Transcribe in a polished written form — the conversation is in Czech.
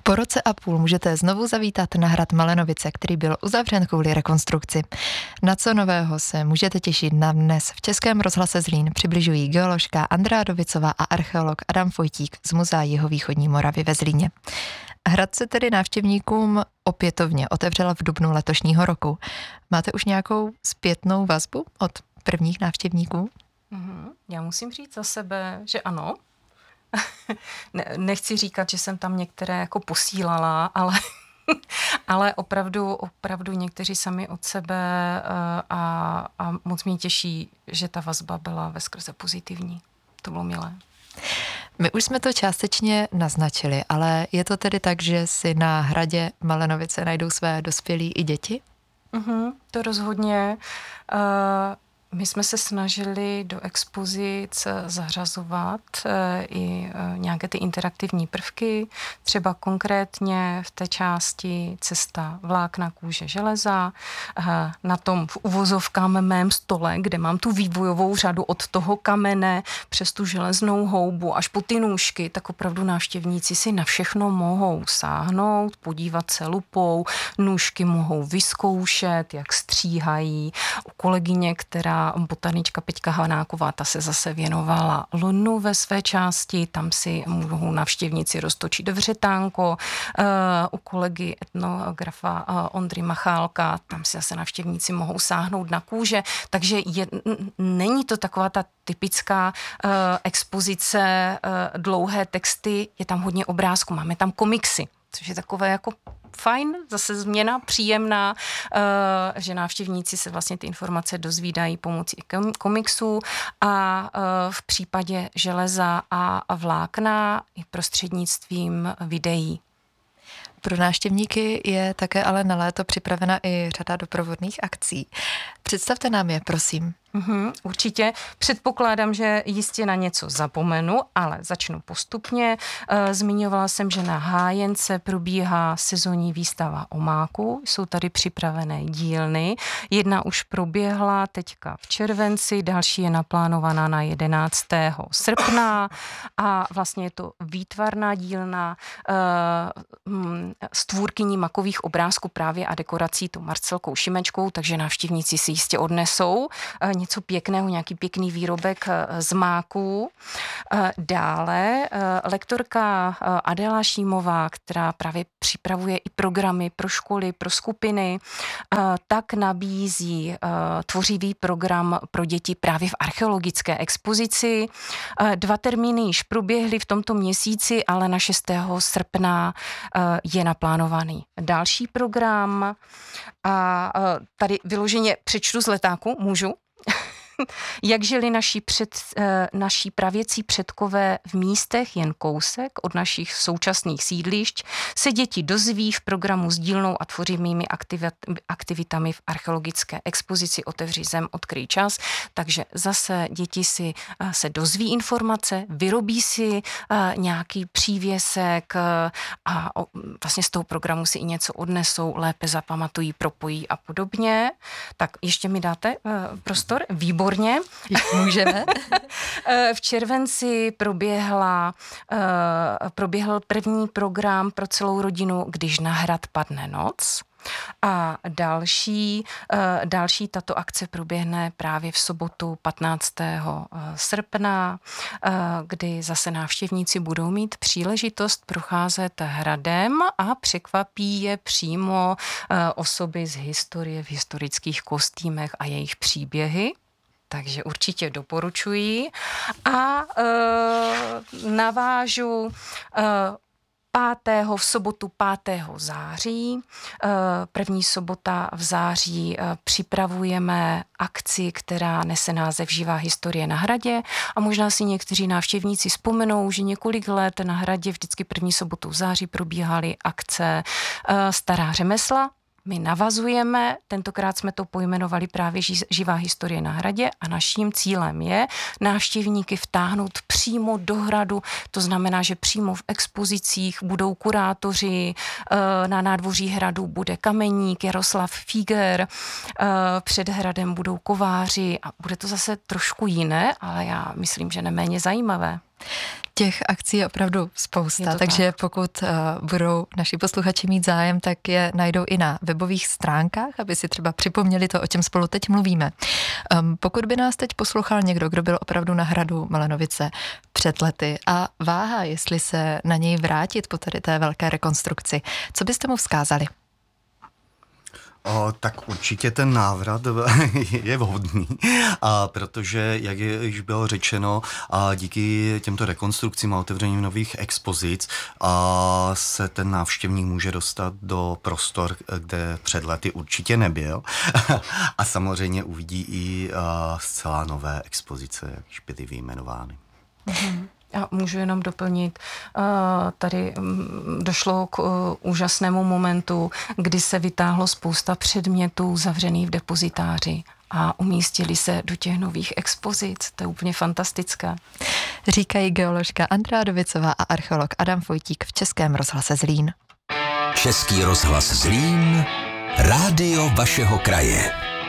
Po roce a půl můžete znovu zavítat na hrad Malenovice, který byl uzavřen kvůli rekonstrukci. Na co nového se můžete těšit na dnes v Českém rozhlase Zlín přibližují geoložka Andrea Dovicová a archeolog Adam Fojtík z Muzea Jihovýchodní Moravy ve Zlíně. Hrad se tedy návštěvníkům opětovně otevřela v dubnu letošního roku. Máte už nějakou zpětnou vazbu od prvních návštěvníků? Já musím říct za sebe, že ano. Nechci říkat, že jsem tam některé jako posílala, ale opravdu někteří sami od sebe a moc mě těší, že ta vazba byla veskrze pozitivní. To bylo milé. My už jsme to částečně naznačili, ale je to tedy tak, že si na hradě Malenovice najdou své dospělí i děti? To rozhodně. My jsme se snažili do expozic zařazovat i nějaké ty interaktivní prvky, třeba konkrétně v té části cesta vlákna, kůže, železa, na tom v uvozovkám mém stole, kde mám tu vývojovou řadu od toho kamene přes tu železnou houbu až po ty nůžky, tak opravdu návštěvníci si na všechno mohou sáhnout, podívat se lupou, nůžky mohou vyzkoušet, jak stříhají. U kolegyně, botanička Peťka Hanáková, ta se zase věnovala lnu ve své části, tam si mohou návštěvníci roztočit vřetánko. U kolegy etnografa Ondry Machálka, tam si zase návštěvníci mohou sáhnout na kůže, takže není to taková ta typická expozice, dlouhé texty, je tam hodně obrázků, máme tam komiksy, což je takové jako fajn, zase změna příjemná, že návštěvníci se vlastně ty informace dozvídají pomocí komiksů a v případě železa a vlákna i prostřednictvím videí. Pro návštěvníky je také ale na léto připravena i řada doprovodných akcí. Představte nám je, prosím. Určitě. Předpokládám, že jistě na něco zapomenu, ale začnu postupně. Zmiňovala jsem, že na Hájence probíhá sezónní výstava omáku. Jsou tady připravené dílny. Jedna už proběhla teďka v červenci, další je naplánovaná na 11. srpna a vlastně je to výtvarná dílna s tvůrkyní makových obrázků právě a dekorací tou Marcelkou Šimečkou, takže návštěvníci si jistě odnesou něco pěkného, nějaký pěkný výrobek z máků. Dále lektorka Adéla Šímová, která právě připravuje i programy pro školy, pro skupiny, tak nabízí tvořivý program pro děti právě v archeologické expozici. 2 termíny již proběhly v tomto měsíci, ale na 6. srpna je naplánovaný další program. A tady vyloženě přečtu z letáku, můžu? Jak žili naši pravěcí předkové v místech jen kousek od našich současných sídlišť, se děti dozví v programu s dílnou a tvořivými aktivitami v archeologické expozici Otevři zem, odkryj čas. Takže zase děti se dozví informace, vyrobí si nějaký přívěsek a vlastně z toho programu si i něco odnesou, lépe zapamatují, propojí a podobně. Tak ještě mi dáte prostor? Výborně. Můžeme. V červenci proběhl první program pro celou rodinu, Když na hrad padne noc. A další tato akce proběhne právě v sobotu 15. srpna, kdy zase návštěvníci budou mít příležitost procházet hradem a překvapí je přímo osoby z historie v historických kostýmech a jejich příběhy. Takže určitě doporučuji. A navážu v sobotu 5. září. První sobota v září připravujeme akci, která nese název Živá historie na hradě a možná si někteří návštěvníci vzpomenou, že několik let na hradě vždycky první sobotu v září probíhaly akce Stará řemesla. My navazujeme, tentokrát jsme to pojmenovali právě Živá historie na hradě a naším cílem je návštěvníky vtáhnout přímo do hradu, to znamená, že přímo v expozicích budou kurátoři, na nádvoří hradu bude kameník Jaroslav Fíger, před hradem budou kováři a bude to zase trošku jiné, ale já myslím, že neméně zajímavé. Těch akcí je opravdu spousta, takže tak. pokud budou naši posluchači mít zájem, tak je najdou i na webových stránkách, aby si třeba připomněli to, o čem spolu teď mluvíme. Pokud by nás teď poslouchal někdo, kdo byl opravdu na hradu Malenovice před lety a váhá, jestli se na něj vrátit po tady té velké rekonstrukci, co byste mu vzkázali? Tak určitě ten návrat je vhodný, protože, jak již bylo řečeno, díky těmto rekonstrukcím a otevřením nových expozic se ten návštěvník může dostat do prostor, kde před lety určitě nebyl a samozřejmě uvidí i zcela nové expozice, jak již byly vyjmenovány. A můžu jenom doplnit, tady došlo k úžasnému momentu, kdy se vytáhlo spousta předmětů zavřených v depozitáři a umístili se do těch nových expozic. To je úplně fantastické. Říkají geoložka Andrea Dovicová a archeolog Adam Vojtík v Českém rozhlase Zlín. Český rozhlas Zlín, rádio vašeho kraje.